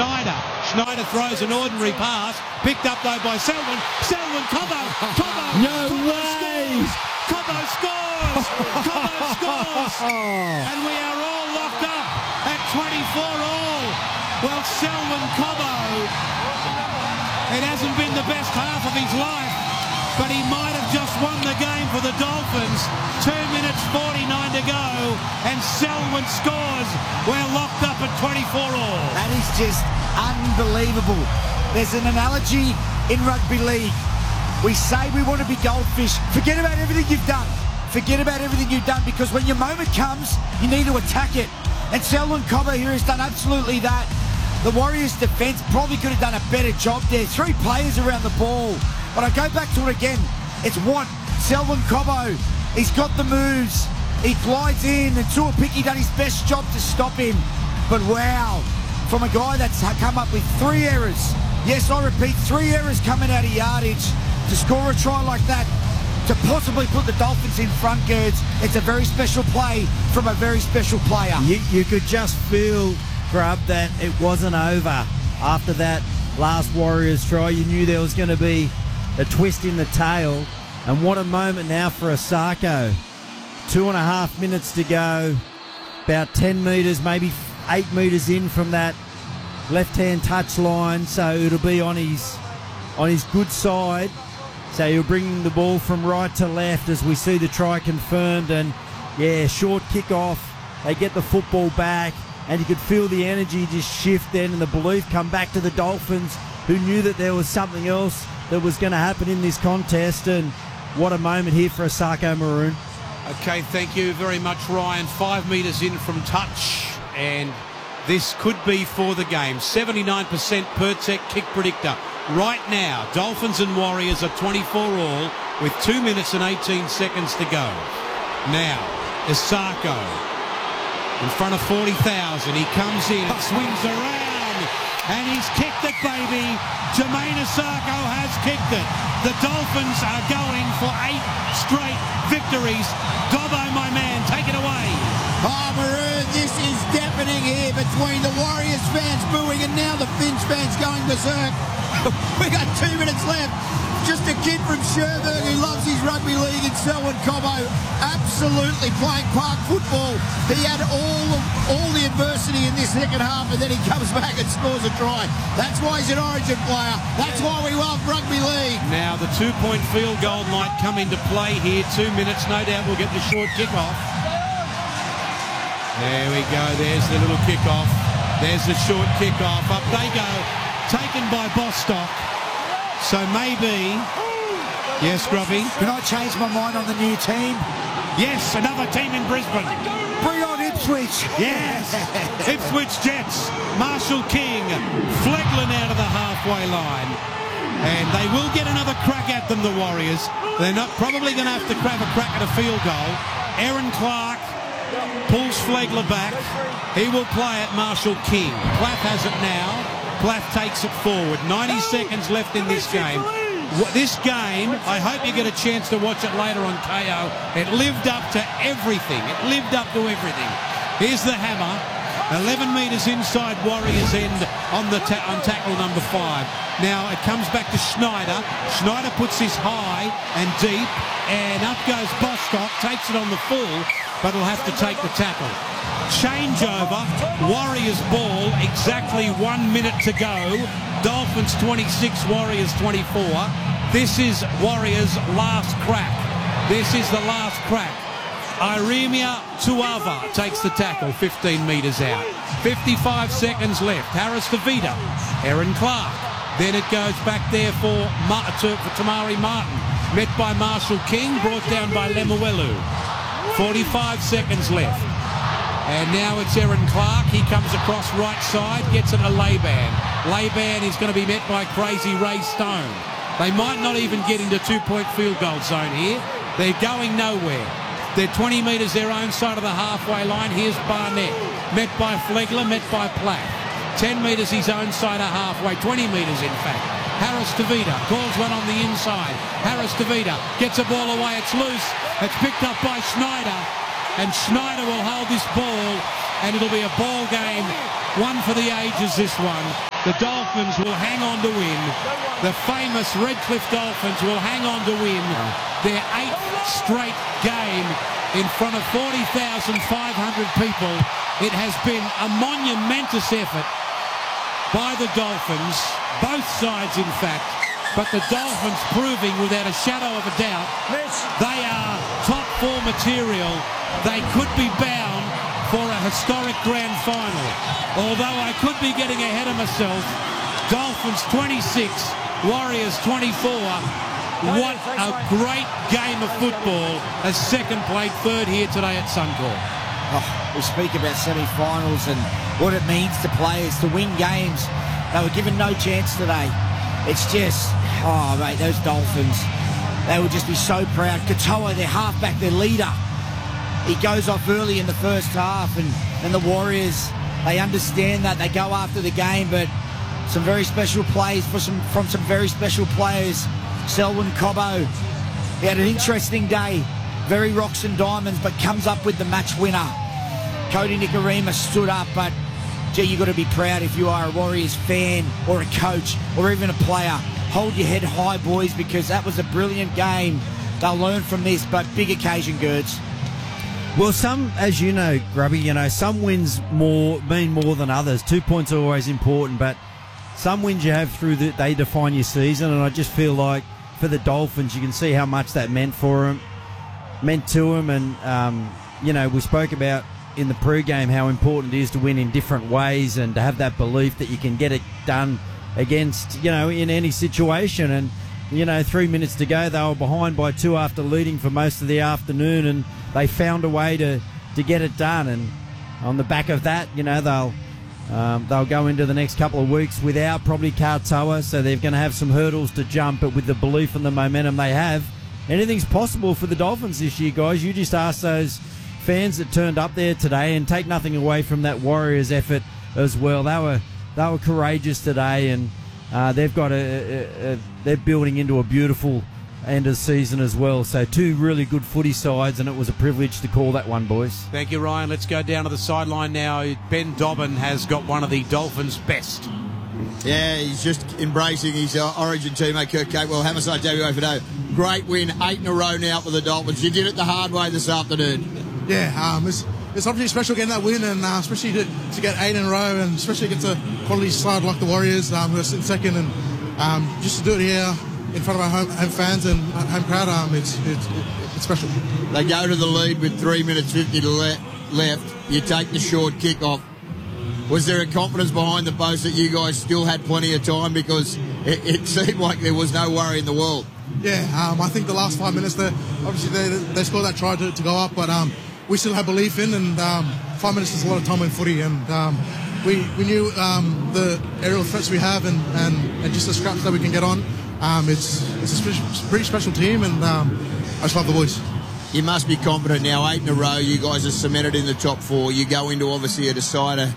Schneider. Schneider throws an ordinary pass, picked up though by Selwyn. Selwyn, Cobbo. No way! Cobbo scores! Cobbo scores! And we are all locked up at 24 all. Well, Selwyn Cobbo, it hasn't been the best half of his life, but he might have just won the game for the Dolphins. 2 minutes 49 to go, and Selwyn scores. We're locked up at 24 all. That is just unbelievable. There's an analogy in rugby league. We say we want to be goldfish. Forget about everything you've done. Forget about everything you've done, because when your moment comes, you need to attack it. And Selwyn Cobbo here has done absolutely that. The Warriors' defence probably could have done a better job there. 3 players around the ball. But I go back to it again. It's what Selwyn Cobbo, he's got the moves. He glides in, and Tuapiki done his best job to stop him. But wow, from a guy that's come up with 3 errors. Yes, I repeat, 3 errors coming out of yardage to score a try like that, to possibly put the Dolphins in front, Gerds. It's a very special play from a very special player. You could just feel, Grub, that it wasn't over after that last Warriors try. You knew there was going to be a twist in the tail, and what a moment now for Osako. 2.5 minutes to go, about 10 metres, maybe 8 metres in from that left-hand touch line, so it'll be on his good side. So you're bringing the ball from right to left as we see the try confirmed, and yeah, short kick-off. They get the football back, and you could feel the energy just shift then, and the belief come back to the Dolphins, who knew that there was something else that was going to happen in this contest. And what a moment here for Osako Maroon. Okay, thank you very much, Ryan. 5 metres in from touch, and this could be for the game. 79% Pertec kick predictor. Right now, Dolphins and Warriors are 24 all with 2 minutes and 18 seconds to go. Now, Osako in front of 40,000. He comes in and swings around, and he's kicked it, baby. Jermaine Osako has kicked it. The Dolphins are going for 8 straight victories. Dobbo, my man, take it away. Oh, Maroon, this is deafening here between the Warriors fans booing and now the Finns fans going berserk. We got 2 minutes left. Just a kid from Sherburne who loves his rugby league, and Selwyn Cobbo absolutely playing park football. He had all the adversity in this second half, and then he comes back and scores a try. That's why he's an Origin player. That's why we love rugby league. Now the 2-point field goal might come into play here. 2 minutes, no doubt we'll get the short kick-off. There we go. There's the little kick-off. There's the short kick-off. Up they go. Taken by Bostock. So maybe... Yes, Grubby? Can I change my mind on the new team? Yes, another team in Brisbane. Bring on Ipswich. Yes. Ipswich Jets. Marshall King. Fleglin out of the halfway line. And they will get another crack at them, the Warriors. They're not probably going to have to grab a crack at a field goal. Aaron Clark pulls Flegler back. He will play at Marshall King. Plath has it now. Plath takes it forward. 90 seconds left in this game. This game, I hope you get a chance to watch it later on KO. It lived up to everything. It lived up to everything. Here's the hammer. 11 metres inside Warriors end on tackle number 5. Now it comes back to Schneider. Schneider puts this high and deep, and up goes Bostock, takes it on the full, but he'll have to take the tackle. Changeover, Warriors ball, exactly 1 minute to go. Dolphins 26, Warriors 24. This is Warriors' last crack. This is the last crack. Iremia Tuava takes the tackle, 15 metres out. 55 seconds left. Harris to Vida. Aaron Clark. Then it goes back there for Tamari Martin. Met by Marshall King, brought down by Lemuelu. 45 seconds left. And now it's Aaron Clark. He comes across right side, gets it to Laban. Laban is going to be met by Crazy Ray Stone. They might not even get into 2-point field goal zone here. They're going nowhere. They're 20 metres their own side of the halfway line. Here's Barnett. Met by Flegler, met by Platt. 10 metres his own side of halfway. 20 metres in fact. Harris to Vida. Calls one on the inside. Harris to Vida. Gets a ball away. It's loose. It's picked up by Schneider. And Schneider will hold this ball, and it'll be a ball game. One for the ages, this one. the Dolphins will hang on to win. The famous Redcliffe Dolphins will hang on to win their 8th straight game in front of 40,500 people. It has been a monumentous effort by the Dolphins, both sides in fact, but the Dolphins proving without a shadow of a doubt they are top 4 material. They could be bound for a historic grand final. Although I could be getting ahead of myself, Dolphins 26, Warriors 24. What a great game of football as second played third here today at Suncorp. Oh, we speak about semi-finals and what it means to players to win games. They were given no chance today. It's just, oh mate, those Dolphins, they would just be so proud. Katoa, their halfback, their leader, he goes off early in the first half, and the Warriors, they understand that. They go after the game, but some very special plays from some very special players. Selwyn Cobbo, he had an interesting day. Very rocks and diamonds, but comes up with the match winner. Cody Nikorima stood up, but gee, you've got to be proud if you are a Warriors fan or a coach or even a player. Hold your head high, boys, because that was a brilliant game. They'll learn from this, but big occasion, Gerds. Well, some, as you know, Grubby, you know, some wins mean more than others. 2 points are always important, but some wins you have through they define your season, and I just feel like for the Dolphins, you can see how much that meant to them, and you know, we spoke about in the pre-game how important it is to win in different ways and to have that belief that you can get it done against, you know, in any situation. And you know, 3 minutes to go, they were behind by 2 after leading for most of the afternoon, and they found a way to get it done. And on the back of that, you know, they'll go into the next couple of weeks without probably Katoa, so they're going to have some hurdles to jump, but with the belief and the momentum they have, anything's possible for the Dolphins this year, guys. You just ask those fans that turned up there today, and take nothing away from that Warriors effort as well. They were courageous today, and they've got they're building into a beautiful end of the season as well. So 2 really good footy sides, and it was a privilege to call that one, boys. Thank you, Ryan. Let's go down to the sideline now. Ben Dobbin has got one of the Dolphins' best. Yeah, he's just embracing his Origin teammate, Kurt Capewell. Hammerside WA for no. Great win, 8 in a row now for the Dolphins. You did it the hard way this afternoon. Yeah, it's obviously special getting that win, and especially to get 8 in a row, and especially against a quality side like the Warriors, who are sitting second, and just to do it here in front of our home fans and home crowd, it's special. They go to the lead with 3 minutes 50 left. You take the short kick off. Was there a confidence behind the post that you guys still had plenty of time, because it seemed like there was no worry in the world? Yeah, I think the last 5 minutes, they scored that try to go up, but we still have belief in, and 5 minutes is a lot of time in footy, and we knew the aerial threats we have and just the scraps that we can get on. It's a pretty special team, and I just love the boys. You must be confident now. 8 in a row, you guys are cemented in the top 4. You go into obviously a decider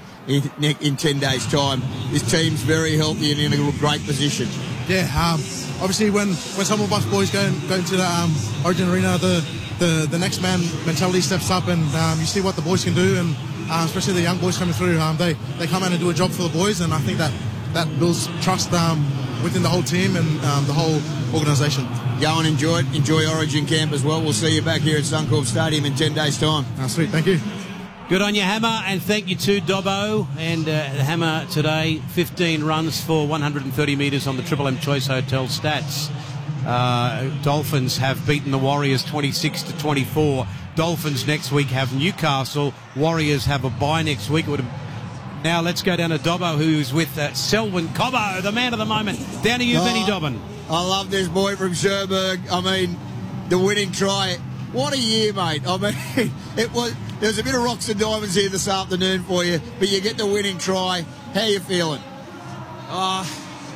in 10 days' time. This team's very healthy and in a great position. Yeah, obviously when some of us boys go into the Origin Arena, the next man mentality steps up, and you see what the boys can do, and especially the young boys coming through. They come out and do a job for the boys, and I think that builds trust within the whole team and the whole organisation. Go and enjoy it. Enjoy Origin Camp as well. We'll see you back here at Suncorp Stadium in 10 days' time. Sweet, thank you. Good on you, Hammer, and thank you to Dobbo. And Hammer today, 15 runs for 130 metres on the Triple M Choice Hotel stats. Dolphins have beaten the Warriors 26-24. Dolphins next week have Newcastle. Warriors have a bye next week. Now let's go down to Dobbo, who's with Selwyn Cobbo, the man of the moment. Down to you, Benny Dobbin. I love this boy from Cherbourg. I mean, the winning try. What a year, mate. I mean, there's a bit of rocks and diamonds here this afternoon for you, but you get the winning try. How you feeling? I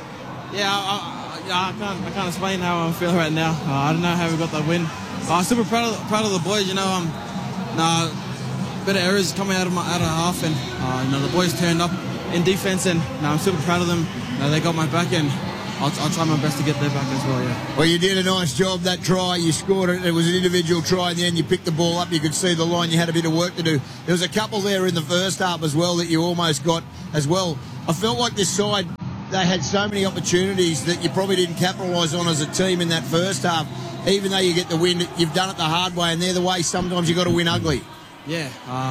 can't explain how I'm feeling right now. I don't know how we got that win. I'm super proud of the boys. You know, bit of errors coming out of half, and the boys turned up in defence, and I'm super proud of them. They got my back, and I'll try my best to get their back as well. Yeah. Well, you did a nice job. That try, you scored it. It was an individual try in the end. You picked the ball up. You could see the line. You had a bit of work to do. There was a couple there in the first half as well that you almost got as well. I felt like this side, they had so many opportunities that you probably didn't capitalise on as a team in that first half. Even though you get the win, you've done it the hard way, and they're the way sometimes you've got to win ugly. Yeah,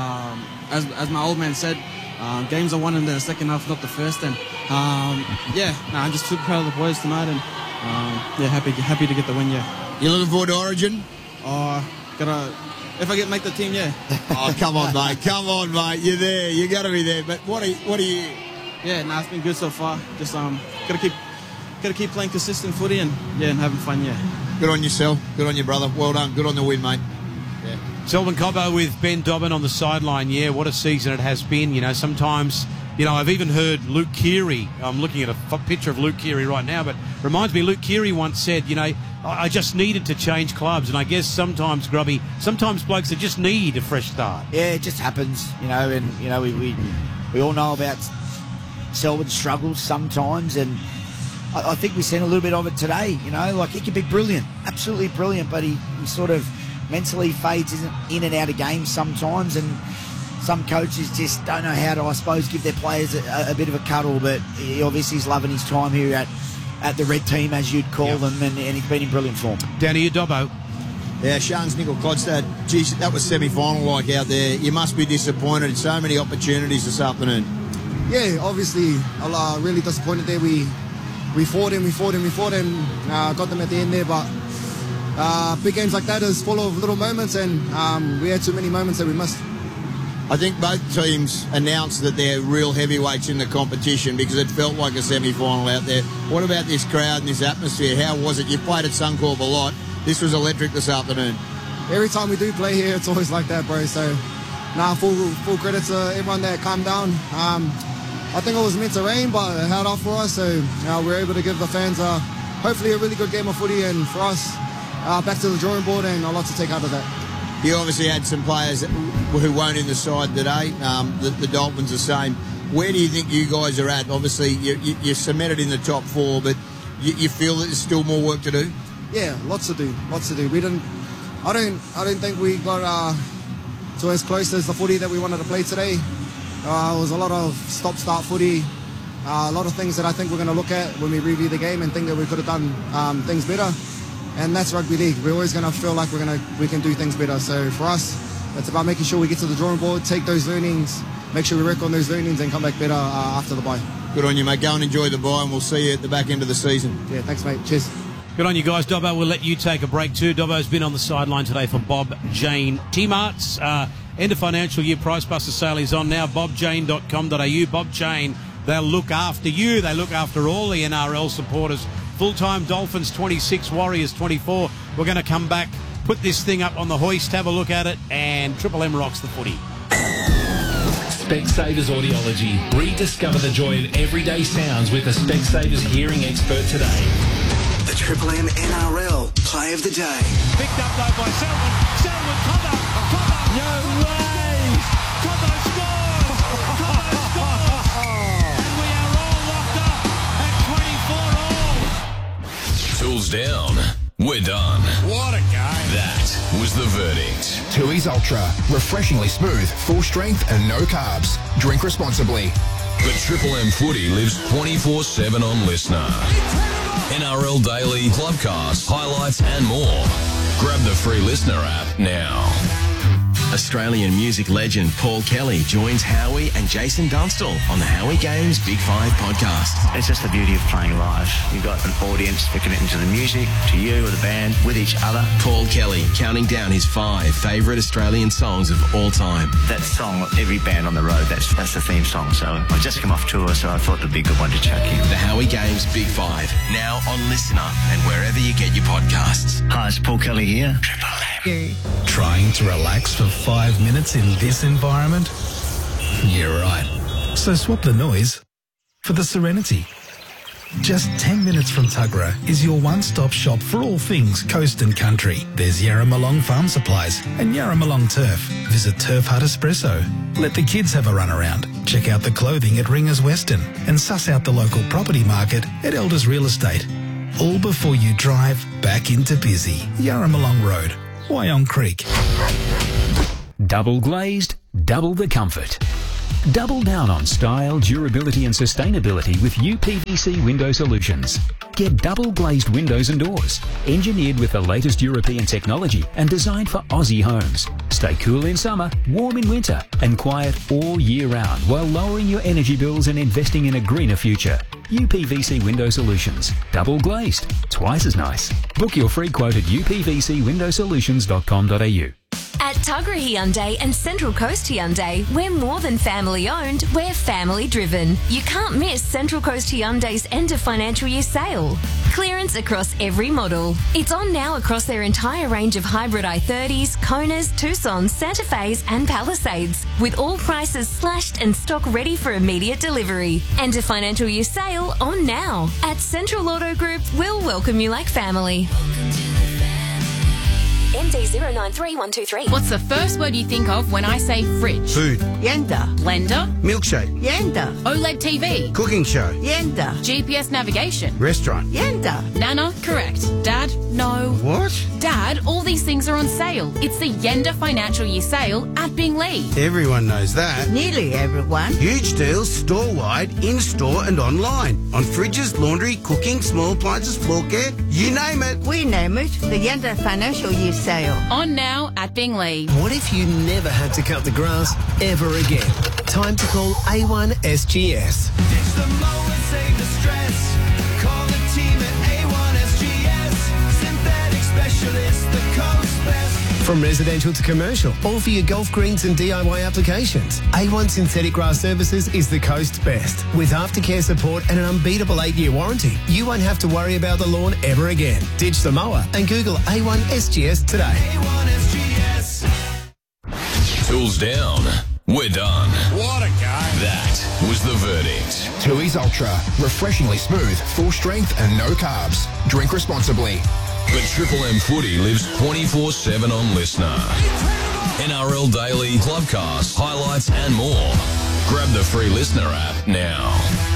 as my old man said, games are won in the second half, not the first. And I'm just super proud of the boys tonight, and happy to get the win. Yeah. You looking forward to Origin? If I make the team, yeah. Oh, come on, mate. You're there. You got to be there. But what are you? Yeah, it's been good so far. Just gotta keep playing consistent footy and having fun. Yeah. Good on yourself. Good on your brother. Well done. Good on the win, mate. Yeah. Selwyn Cobbo with Ben Dobbin on the sideline. Yeah, what a season it has been. You know, sometimes, I've even heard Luke Keary. I'm looking at a picture of Luke Keary right now, but reminds me, Luke Keary once said, I just needed to change clubs. And I guess sometimes, Grubby, blokes that just need a fresh start. Yeah, it just happens, we all know about Selwyn's struggles sometimes, and I think we seen a little bit of it today. He can be brilliant, absolutely brilliant, but he sort of mentally fades in and out of games sometimes, and some coaches just don't know how to, I suppose, give their players a bit of a cuddle. But obviously he's loving his time here at the red team, as you'd call them, and he's been in brilliant form. Down to you, Dobbo. Yeah, Sharns Nickel-Codstad. Geez, that was semi-final like out there. You must be disappointed. So many opportunities this afternoon. Yeah, obviously, really disappointed there. We fought and got them at the end there. But big games like that is full of little moments, and we had too many moments that we missed. I think both teams announced that they're real heavyweights in the competition because it felt like a semi-final out there. What about this crowd and this atmosphere? How was it? You played at Suncorp a lot. This was electric this afternoon. Every time we do play here, it's always like that, bro. So, full credit to everyone that calmed down. I think it was meant to rain, but it held off for us. So, we're able to give the fans hopefully a really good game of footy, and for us, back to the drawing board and a lot to take out of that. You obviously had some players who weren't in the side today. The Dolphins the same. Where do you think you guys are at? Obviously, you're cemented in the top four, but you feel that there's still more work to do? Yeah, lots to do. I don't think we got to as close as the footy that we wanted to play today. It was a lot of stop-start footy. A lot of things that I think we're going to look at when we review the game and think that we could have done things better. And that's rugby league. We're always going to feel like we can do things better. So for us, it's about making sure we get to the drawing board, take those learnings, make sure we work on those learnings, and come back better after the bye. Good on you, mate. Go and enjoy the bye, and we'll see you at the back end of the season. Yeah, thanks, mate. Cheers. Good on you guys. Dobbo, we'll let you take a break too. Dobbo's been on the sideline today for Bob Jane T-Marts. End of financial year Price Buster sale is on now. bobjane.com.au. Bob Jane, they'll look after you. They look after all the NRL supporters. Full-time Dolphins 26, Warriors 24. We're going to come back, put this thing up on the hoist, have a look at it, and Triple M rocks the footy. Specsavers Audiology. Rediscover the joy of everyday sounds with a Specsavers hearing expert today. The Triple M NRL Play of the Day. Picked up though by Selwyn. Cobbo. No way! Cobbo scores! And we are all locked up at 24 all. Tools down. We're done. What a game. That was the verdict. Tooheys Ultra. Refreshingly smooth, full strength and no carbs. Drink responsibly. The Triple M footy lives 24/7 on Listener. NRL Daily, Clubcast, highlights and more. Grab the free Listener app now. Australian music legend Paul Kelly joins Howie and Jason Dunstall on the Howie Games Big Five podcast. It's just the beauty of playing live. You've got an audience that connecting to the music, to you or the band, with each other. Paul Kelly counting down his 5 favourite Australian songs of all time. That song, every band on the road, that's the theme song. So I've just come off tour, so I thought it'd be a good one to chuck in. The Howie Games Big Five, now on Listener and wherever you get your podcasts. Hi, it's Paul Kelly here. Triple M. Trying to relax for 5 minutes in this environment? You're right. So swap the noise for the serenity. Just 10 minutes from Tuggerah is your one-stop shop for all things coast and country. There's Yarramalong Farm Supplies and Yarramalong Turf. Visit Turf Hut Espresso. Let the kids have a run around. Check out the clothing at Ringers Western and suss out the local property market at Elders Real Estate. All before you drive back into busy Yarramalong Road, Wyong Creek. Double glazed, double the comfort. Double down on style, durability and sustainability with UPVC Window Solutions. Get double glazed windows and doors, engineered with the latest European technology and designed for Aussie homes. Stay cool in summer, warm in winter and quiet all year round while lowering your energy bills and investing in a greener future. UPVC Window Solutions. Double glazed. Twice as nice. Book your free quote at upvcwindowsolutions.com.au. At Tuggerah Hyundai and Central Coast Hyundai, we're more than family owned, we're family driven. You can't miss Central Coast Hyundai's end of financial year sale. Clearance across every model. It's on now across their entire range of hybrid i30s, Konas, Tucsons, Santa Fe's and Palisades, with all prices slashed and stock ready for immediate delivery. End of financial year sale on now. At Central Auto Group, we'll welcome you like family. MD093123. What's the first word you think of when I say fridge? Food. Yenda. Blender. Milkshake. Yenda. OLED TV. Cooking show. Yenda. GPS navigation. Restaurant. Yenda. Nana, correct. Dad, no. What? Dad, all these things are on sale. It's the Yenda financial year sale at Binglee. Everyone knows that. Nearly everyone. Huge deals store-wide, in-store and online. On fridges, laundry, cooking, small appliances, floor care, you name it. We name it the Yenda financial year sale. On now at Binglee. What if you never had to cut the grass ever again? Time to call A1 SGS. Ditch the mower, save the stress. Call the team at A1 SGS. Synthetic specialist, the coast best. From residential to commercial, all for your golf greens and DIY applications. A1 Synthetic Grass Services is the coast's best. With aftercare support and an unbeatable 8-year warranty, you won't have to worry about the lawn ever again. Ditch the mower and Google A1 SGS today. A1 SGS. Tools down. We're done. What a game. That was the verdict. Tooheys Ultra. Refreshingly smooth, full strength and no carbs. Drink responsibly. The Triple M footy lives 24/7 on Listener. NRL Daily, Clubcast, highlights and more. Grab the free Listener app now.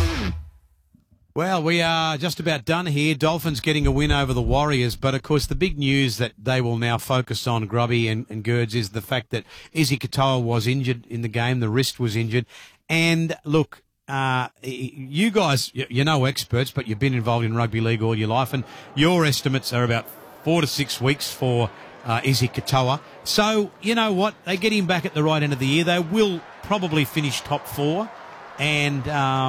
Well, we are just about done here. Dolphins getting a win over the Warriors, but of course the big news that they will now focus on, Grubby and Gerds, is the fact that Izzy Katoa was injured in the game. The wrist was injured. And look, you guys, you're no experts, but you've been involved in rugby league all your life, and your estimates are about 4 to 6 weeks for Izzy Katoa. So, you know what? They get him back at the right end of the year. They will probably finish top 4, and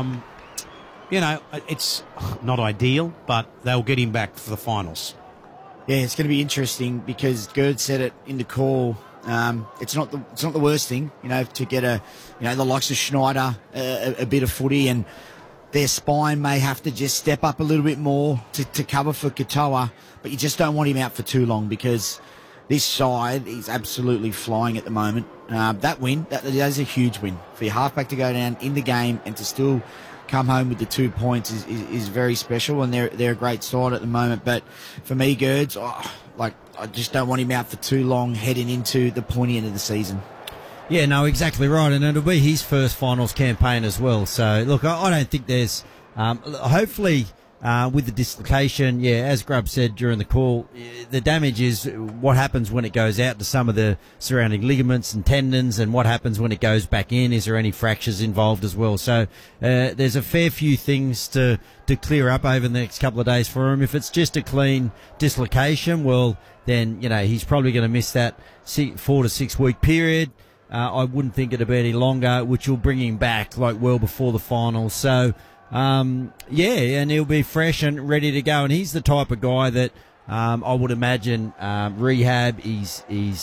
you know, it's not ideal, but they'll get him back for the finals. Yeah, it's going to be interesting because Gerd said it in the call. It's not the worst thing, you know, to get the likes of Schneider a bit of footy, and their spine may have to just step up a little bit more to cover for Katoa, but you just don't want him out for too long because this side is absolutely flying at the moment. That win, that is a huge win for your halfback to go down in the game and to still come home with the 2 points is very special, and they're a great side at the moment. But for me, Gerds, I just don't want him out for too long heading into the pointy end of the season. Yeah, no, exactly right, and it'll be his first finals campaign as well. So, look, I don't think there's hopefully with the dislocation, yeah, as Grubb said during the call, the damage is what happens when it goes out to some of the surrounding ligaments and tendons, and what happens when it goes back in. Is there any fractures involved as well? So there's a fair few things to clear up over the next couple of days for him. If it's just a clean dislocation, well, then, you know, he's probably going to miss that 4 to 6 week period. I wouldn't think it'll be any longer, which will bring him back like well before the finals. So, yeah, and he'll be fresh and ready to go. And he's the type of guy that I would imagine rehab. He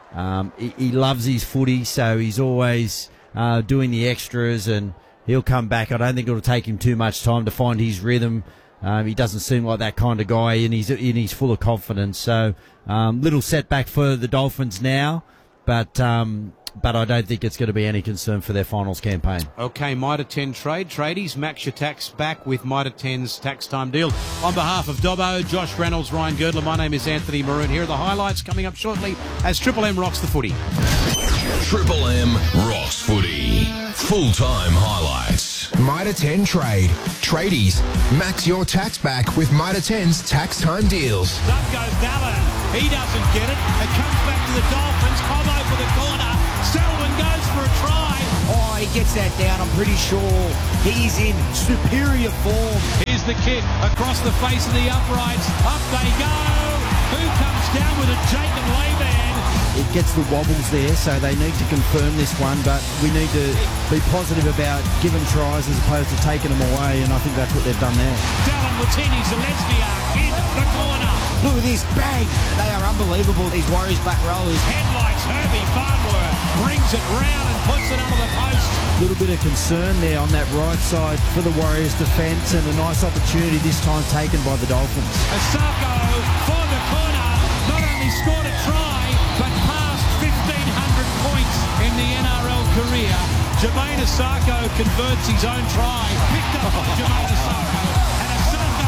loves his footy, so he's always doing the extras, and he'll come back. I don't think it'll take him too much time to find his rhythm. He doesn't seem like that kind of guy, and he's full of confidence. So, little setback for the Dolphins now, but I don't think it's going to be any concern for their finals campaign. Okay, Mitre 10 Tradies, max your tax back with Mitre 10's tax time deal. On behalf of Dobbo, Josh Reynolds, Ryan Girdler, my name is Anthony Maroon. Here are the highlights coming up shortly as Triple M rocks the footy. Triple M rocks footy. Full-time highlights. Mitre 10 Trade. Tradies. Max your tax back with Mitre 10's tax time deals. Up goes Dallin. He doesn't get it. It comes back to the Dolphins. Cobbo for the corner. Selwyn goes for a try. Oh, he gets that down. I'm pretty sure he's in superior form. Here's the kick across the face of the uprights. Up they go. Who comes down with it? Jacob Laban. It gets the wobbles there, so they need to confirm this one, but we need to be positive about giving tries as opposed to taking them away, and I think that's what they've done there. Dallin Watini, Zaleskia in the corner. Look at this, bang! They are unbelievable, these Warriors back rowers. Headlights, Herbie Farnworth brings it round and puts it under the post. A little bit of concern there on that right side for the Warriors defence, and a nice opportunity this time taken by the Dolphins. Asako for the corner, not only scored a try, but passed 1,500 points in the NRL career. Jermaine Asako converts his own try, picked up by Jermaine Asako, and Asako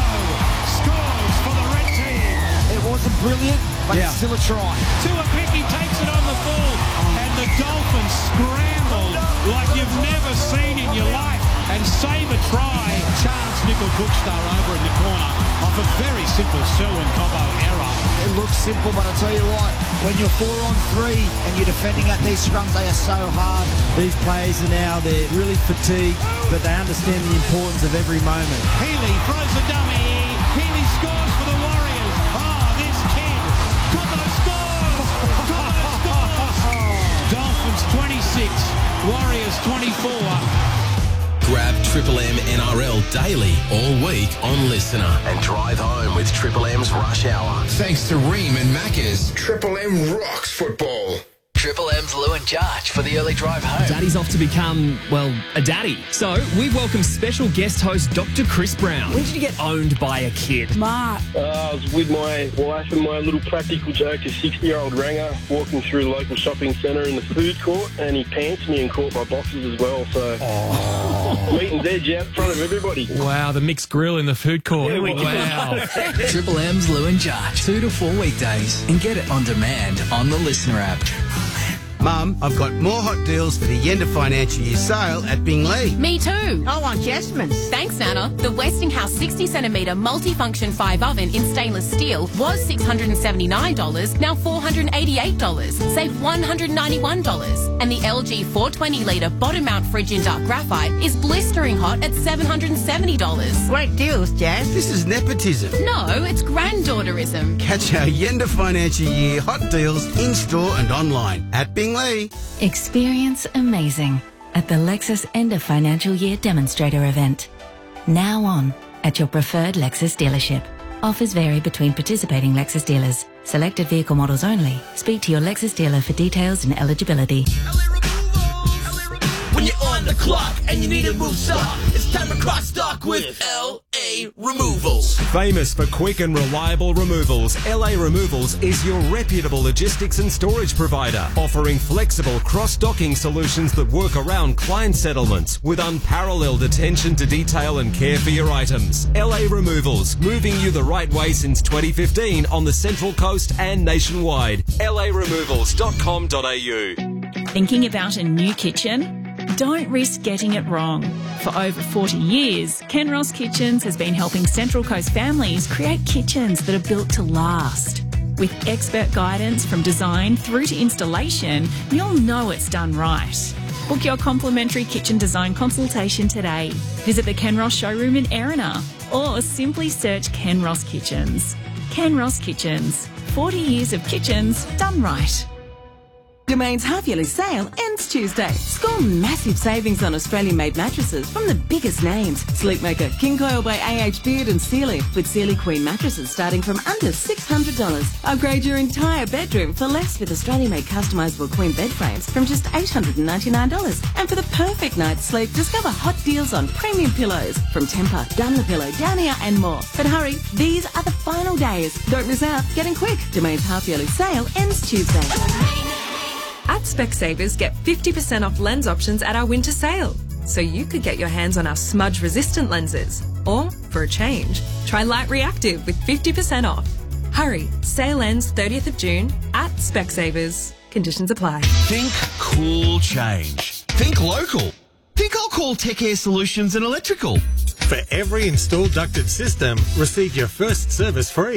scores for the red team. It wasn't brilliant, but it's still a try. Tuapiki takes it on the full, and the Dolphins scramble like you've never seen in your life and save a try. Chance Nickel Bookstar over in the corner off a very simple Selwyn Cobbo error. It looks simple, but I tell you what, when you're 4-on-3 and you're defending at these scrums, they are so hard. These players are now, they're really fatigued, but they understand the importance of every moment. Healy throws the dummy. Healy scores for the Warriors. Oh, this kid. Cobbo scores. Cobbo scores. Dolphins 26, Warriors 24. Grab Triple M NRL daily all week on Listener and drive home with Triple M's Rush Hour. Thanks to Ream and Macca's. Triple M rocks football. Triple M's Lou and Jarch for the early drive home. Daddy's off to become, well, a daddy. So we welcome special guest host Dr. Chris Brown. When did you get owned by a kid? I was with my wife and my little practical joke, a 60-year-old ranger, walking through the local shopping centre in the food court, and he pants me and caught my boxes as well. So meeting's edge out in front of everybody. Wow, the mixed grill in the food court. Yeah, Wow. Triple M's Lou and Jarch, 2 to 4 weekdays, and get it on demand on the Listener app. Mum, I've got more hot deals for the Yenda financial year sale at Binglee. Me too. I want Jasmine's. Thanks, Nana. The Westinghouse 60cm multifunction 5 oven in stainless steel was $679, now $488. Save $191. And the LG 420-litre bottom mount fridge in dark graphite is blistering hot at $770. Great deals, Jazz. This is nepotism. No, it's granddaughterism. Catch our Yenda financial year hot deals in-store and online at Binglee. Experience amazing at the Lexus End of Financial Year Demonstrator event. Now on at your preferred Lexus dealership. Offers vary between participating Lexus dealers. Selected vehicle models only. Speak to your Lexus dealer for details and eligibility. When you're on the clock and you need to move stock, it's time to cross stock with LA Removals. Famous for quick and reliable removals, LA Removals is your reputable logistics and storage provider, offering flexible cross-docking solutions that work around client settlements with unparalleled attention to detail and care for your items. LA Removals, moving you the right way since 2015 on the Central Coast and nationwide. laremovals.com.au. Thinking about a new kitchen? Don't risk getting it wrong. For over 40 years, Ken Ross Kitchens has been helping Central Coast families create kitchens that are built to last. With expert guidance from design through to installation, you'll know it's done right. Book your complimentary kitchen design consultation today. Visit the Ken Ross showroom in Erina or simply search Ken Ross Kitchens. Ken Ross Kitchens. 40 years of kitchens done right. Domain's half-yearly sale ends Tuesday. Score massive savings on Australian-made mattresses from the biggest names. Sleepmaker, King Coil by AH Beard and Sealy, with Sealy Queen mattresses starting from under $600. Upgrade your entire bedroom for less with Australian-made customisable queen bed frames from just $899. And for the perfect night's sleep, discover hot deals on premium pillows from Tempur, Dunlopillow, Downier and more. But hurry, these are the final days. Don't miss out. Get in quick. Domain's half-yearly sale ends Tuesday. At Specsavers, get 50% off lens options at our winter sale. So you could get your hands on our smudge-resistant lenses. Or, for a change, try Light Reactive with 50% off. Hurry, sale ends 30th of June at Specsavers. Conditions apply. Think cool change. Think local. Think I'll call Tech Air Solutions and Electrical. For every installed ducted system, receive your first service free.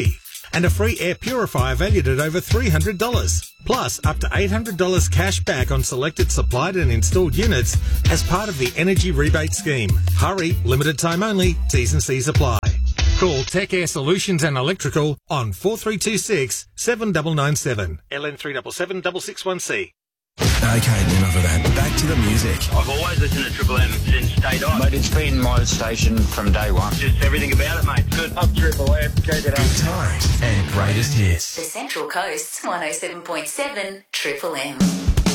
and a free air purifier valued at over $300. Plus, up to $800 cash back on selected supplied and installed units as part of the Energy Rebate Scheme. Hurry, limited time only, T's and C's apply. Call Tech Air Solutions and Electrical on 4326 7997 LN 377 Okay, enough of that. Back to the music. I've always listened to Triple M since day dot. Mate, it's been my station from day one. Just everything about it, mate. Good. Up Triple M. Keep it up. Good times and greatest hits. The Central Coast's 107.7 Triple M.